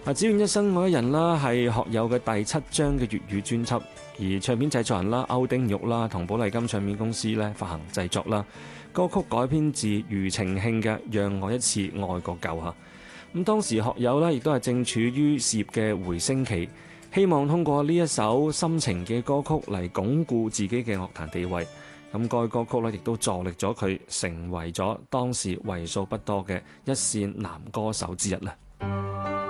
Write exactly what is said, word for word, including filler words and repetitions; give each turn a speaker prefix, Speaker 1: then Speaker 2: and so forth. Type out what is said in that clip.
Speaker 1: 啊，只願一生愛一人啦，係學友嘅第七張嘅粵語專輯，而唱片製作人啦歐丁玉啦同寶麗金唱片公司咧發行製作啦。歌曲改編自庾澄慶嘅《讓我一次愛個夠》嚇。咁當時學友咧亦都係正處於事業嘅回升期，希望通過呢一首深情嘅歌曲嚟鞏固自己嘅樂壇地位。咁該歌曲咧亦都助力咗佢成為咗當時為數不多嘅一線男歌手之一啦。